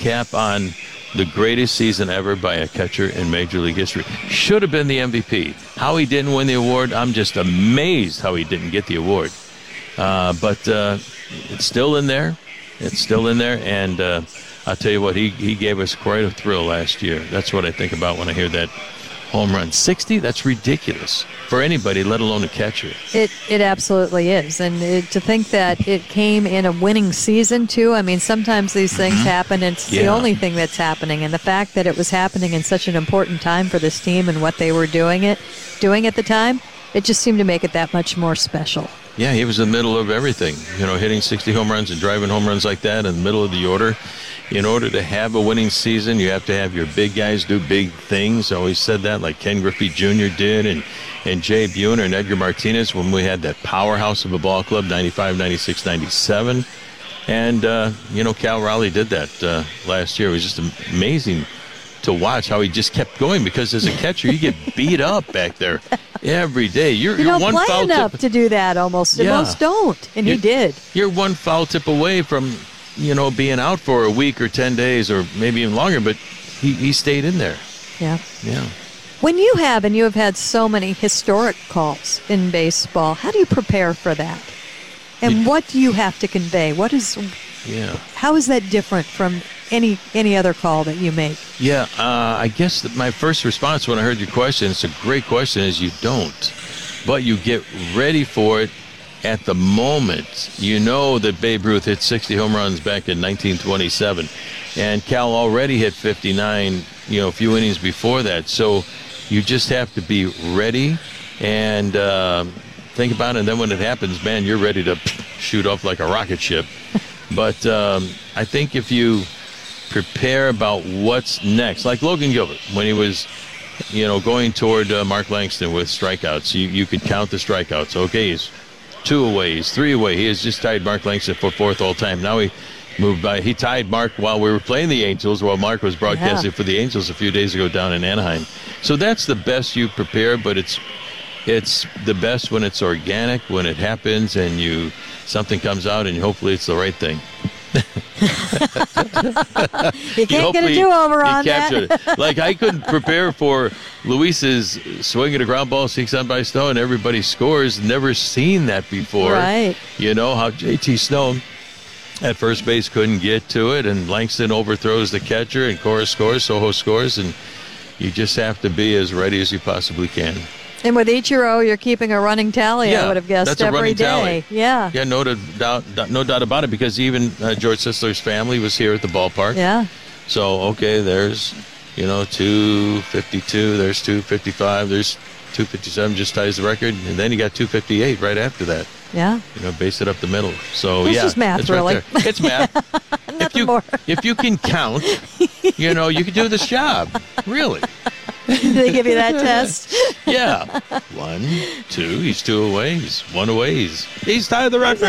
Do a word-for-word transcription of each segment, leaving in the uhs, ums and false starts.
cap on the greatest season ever by a catcher in Major League history. Should have been the M V P. How he didn't win the award, I'm just amazed how he didn't get the award. Uh, but uh, it's still in there. It's still in there. And uh, I'll tell you what, he, he gave us quite a thrill last year. That's what I think about when I hear that home run. sixty? That's ridiculous for anybody, let alone a catcher. It it absolutely is. And it, to think that it came in a winning season, too. I mean, sometimes these things mm-hmm. happen, and it's yeah. the only thing that's happening. And the fact that it was happening in such an important time for this team and what they were doing it, doing at the time, it just seemed to make it that much more special. Yeah, he was in the middle of everything. You know, hitting sixty home runs and driving home runs like that in the middle of the order. In order to have a winning season, you have to have your big guys do big things. I always said that, like Ken Griffey Junior did, and, and Jay Buhner and Edgar Martinez when we had that powerhouse of a ball club, ninety-five, ninety-six, ninety-seven. And, uh, you know, Cal Raleigh did that uh, last year. It was just amazing to watch how he just kept going, because as a catcher, you get beat up back there every day. You're, you you're don't one play foul enough tip. to do that almost. Yeah. Most don't, and you're, he did. You're one foul tip away from, you know, being out for a week or ten days or maybe even longer, but he, he stayed in there. Yeah. Yeah. When you have, and you have had so many historic calls in baseball, how do you prepare for that? And you, what do you have to convey? What is, yeah. How is that different from any any other call that you make? Yeah, uh, I guess that my first response when I heard your question, it's a great question, is you don't. But you get ready for it at the moment. You know that Babe Ruth hit sixty home runs back in nineteen twenty-seven. And Cal already hit fifty-nine, you know, a few innings before that. So you just have to be ready and uh, think about it. And then when it happens, man, you're ready to shoot off like a rocket ship. But um, I think if you prepare about what's next, like Logan Gilbert, when he was, you know, going toward uh, Mark Langston with strikeouts, you, you could count the strikeouts. Okay, he's two away, he's three away. He has just tied Mark Langston for fourth all time. Now he moved by. He tied Mark while we were playing the Angels, while Mark was broadcasting yeah. for the Angels a few days ago down in Anaheim. So that's the best you prepare, but it's it's the best when it's organic, when it happens and you something comes out and hopefully it's the right thing. You can't get a do-over on that. It. Like, I couldn't prepare for Luis's swinging a ground ball, six on by Snow, and everybody scores. Never seen that before. Right. You know, how J T Snow at first base couldn't get to it, and Langston overthrows the catcher, and Cora scores, Soho scores, and you just have to be as ready as you possibly can. And with Ichiro, you're keeping a running tally, yeah, I would have guessed, that's a every running day. Tally. Yeah. Yeah, no doubt, no doubt about it, because even uh, George Sisler's family was here at the ballpark. Yeah. So, okay, there's, you know, two fifty-two, there's two fifty-five, there's two fifty-seven, just ties the record, and then you got two fifty-eight right after that. Yeah. You know, base it up the middle. So, it's yeah. just math, it's really. Right there. It's math. Nothing if you, more. If you can count, you know, you can do this job. Really. Did they give you that test? Yeah. One, two, he's two away, he's one away, he's, he's tied the record.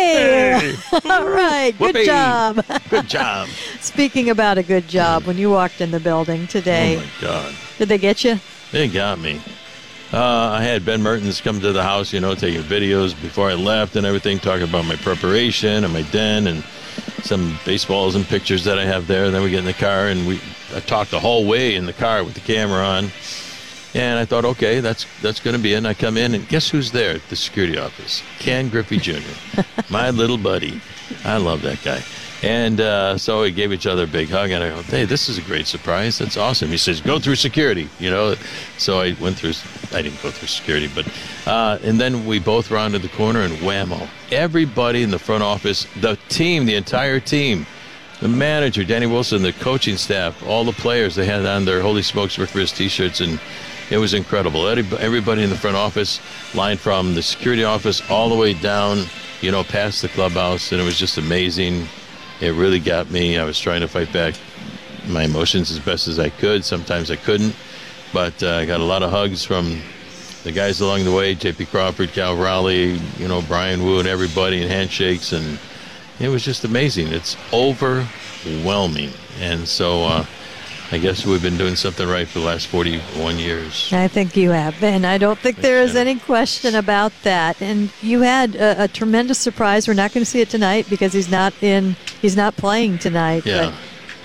Hey. hey. All right. Good Whoopee. job. Good job. Speaking about a good job, when you walked in the building today. Oh, my God. Did they get you? They got me. Uh, I had Ben Mertens come to the house, you know, taking videos before I left and everything, talking about my preparation and my den and some baseballs and pictures that I have there. And then we get in the car and we I talked the whole way in the car with the camera on. And I thought, okay, that's that's going to be it. And I come in, and guess who's there at the security office? Ken Griffey Junior My little buddy. I love that guy. And uh, so we gave each other a big hug, and I go, hey, this is a great surprise. That's awesome. He says, go through security, you know. So I went through, I didn't go through security, but, uh, and then we both rounded the corner, and whammo. Everybody in the front office, the team, the entire team, the manager, Danny Wilson, the coaching staff, all the players, they had on their Holy Smokes Rick Riss t-shirts, and it was incredible. Everybody in the front office lined from the security office all the way down, you know, past the clubhouse, and it was just amazing. It really got me. I was trying to fight back my emotions as best as I could. Sometimes I couldn't, but uh, I got a lot of hugs from the guys along the way, J P Crawford, Cal Raleigh, you know, Brian Wu, and everybody, and handshakes, and it was just amazing. It's overwhelming, and so uh, I guess we've been doing something right for the last forty-one years. I think you have been. I don't think Thanks, there is Jenna. any question about that. And you had a, a tremendous surprise. We're not going to see it tonight because he's not in. He's not playing tonight. Yeah.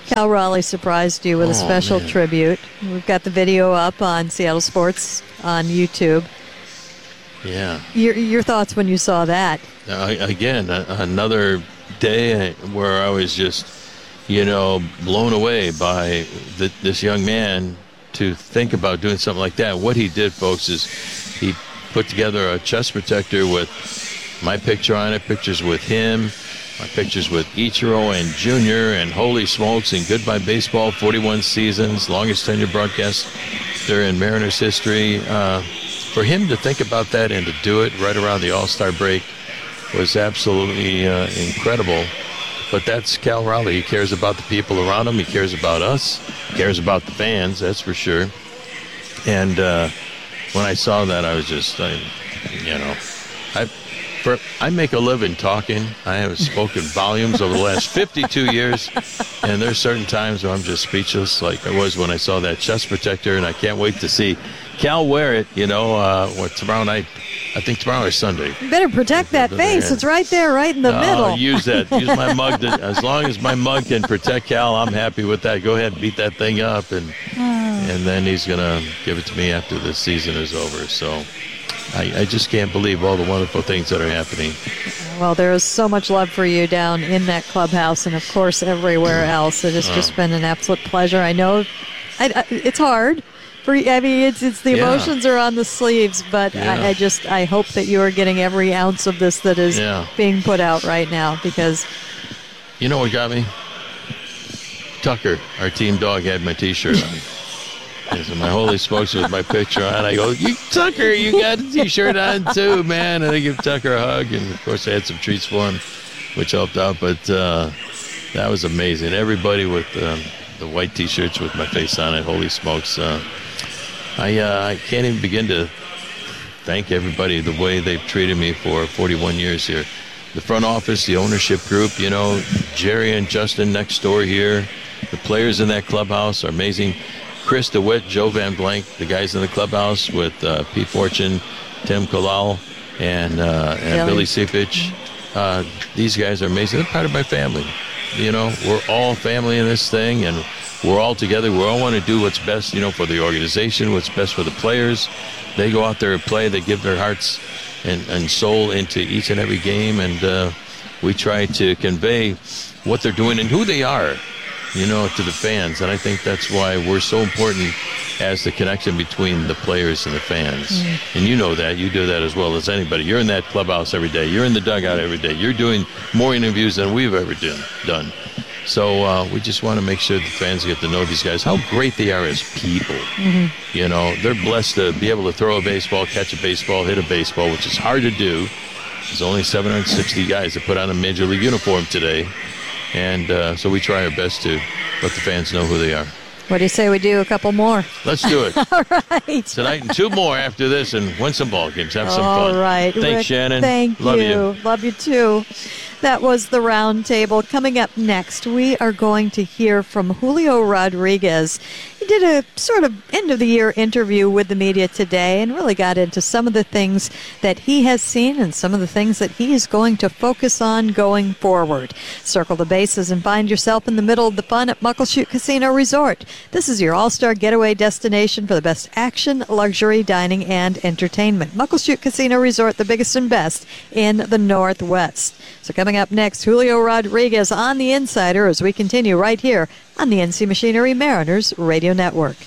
Cal Raleigh surprised you with Oh, a special man. tribute. We've got the video up on Seattle Sports on YouTube. Yeah. Your your thoughts when you saw that? Uh, again, a, another day where I was just, you know, blown away by the, this young man to think about doing something like that. What he did, folks, is he put together a chest protector with my picture on it, pictures with him, my pictures with Ichiro and Junior, and holy smokes, and Goodbye Baseball, forty-one seasons, longest tenure broadcaster in Mariners history. Uh, for him to think about that and to do it right around the All-Star break was absolutely uh, incredible. But that's Cal Raleigh. He cares about the people around him. He cares about us. He cares about the fans, that's for sure. And uh, when I saw that, I was just, I, you know, I... For, I make a living talking. I have spoken volumes over the last fifty-two years, and there's certain times where I'm just speechless, like I was when I saw that chest protector, and I can't wait to see Cal wear it, you know, uh, what, tomorrow night. I think tomorrow is Sunday. You better protect that face. It's right there, right in the uh, middle. Use that. Use my mug. To, as long as my mug can protect Cal, I'm happy with that. Go ahead and beat that thing up, and Oh. and then he's going to give it to me after the season is over. So I, I just can't believe all the wonderful things that are happening. Well, there is so much love for you down in that clubhouse and, of course, everywhere else. It has just been an absolute pleasure. I know I, I, it's hard. For, I mean, it's it's the Yeah. emotions are on the sleeves, but Yeah. I, I just I hope that you are getting every ounce of this that is Yeah. being put out right now, because You know what got me? Tucker, our team dog, had my T-shirt on. And so my holy smokes with my picture on. I go, you Tucker, you got a T-shirt on too, man. And I give Tucker a hug, and of course I had some treats for him, which helped out. But uh, that was amazing. Everybody with um, the white T-shirts with my face on it. Holy smokes! Uh, I uh, I can't even begin to thank everybody the way they've treated me for forty-one years here. The front office, the ownership group, you know, Jerry and Justin next door here. The players in that clubhouse are amazing. Chris DeWitt, Joe Van Blank, the guys in the clubhouse with uh, Pete Fortune, Tim Kalal, and, uh, and Billy Sipich. Uh, these guys are amazing. They're part of my family. You know, we're all family in this thing, and we're all together. We all want to do what's best, you know, for the organization, what's best for the players. They go out there and play. They give their hearts and, and soul into each and every game, and uh, we try to convey what they're doing and who they are, you know, to the fans. And I think that's why we're so important as the connection between the players and the fans. Mm. And you know that. You do that as well as anybody. You're in that clubhouse every day. You're in the dugout every day. You're doing more interviews than we've ever done. done. So uh, we just want to make sure the fans get to know these guys, how great they are as people. Mm-hmm. You know, they're blessed to be able to throw a baseball, catch a baseball, hit a baseball, which is hard to do. There's only seven hundred sixty guys that put on a major league uniform today. And uh, so we try our best to let the fans know who they are. What do you say we do a couple more? Let's do it. All right. Tonight and two more after this, and win some ball games. Have some All fun. All right. Thanks, Rick, Shannon. Thank Love you. you. Love you too. That was the round table. Coming up next, we are going to hear from Julio Rodriguez. He did a sort of end-of-the-year interview with the media today and really got into some of the things that he has seen and some of the things that he is going to focus on going forward. Circle the bases and find yourself in the middle of the fun at Muckleshoot Casino Resort. This is your all-star getaway destination for the best action, luxury, dining, and entertainment. Muckleshoot Casino Resort, the biggest and best in the Northwest. So coming up next, Julio Rodriguez on The Insider as we continue right here on the N C Machinery Mariners Radio Network.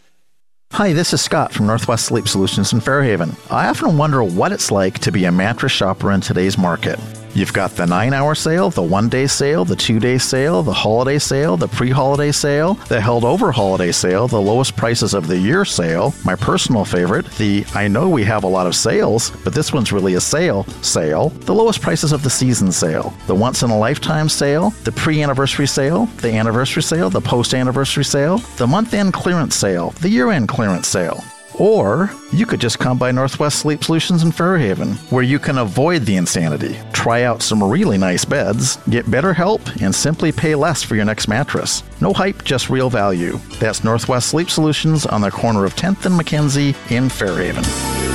Hi, this is Scott from Northwest Sleep Solutions in Fairhaven. I often wonder what it's like to be a mattress shopper in today's market. You've got the nine-hour sale, the one-day sale, the two-day sale, the holiday sale, the pre-holiday sale, the held-over holiday sale, the lowest prices of the year sale, my personal favorite, the I know we have a lot of sales, but this one's really a sale sale, the lowest prices of the season sale, the once-in-a-lifetime sale, the pre-anniversary sale, the anniversary sale, the post-anniversary sale, the month-end clearance sale, the year-end clearance sale. Or you could just come by Northwest Sleep Solutions in Fairhaven, where you can avoid the insanity, try out some really nice beds, get better help, and simply pay less for your next mattress. No hype, just real value. That's Northwest Sleep Solutions on the corner of tenth and Mackenzie in Fairhaven.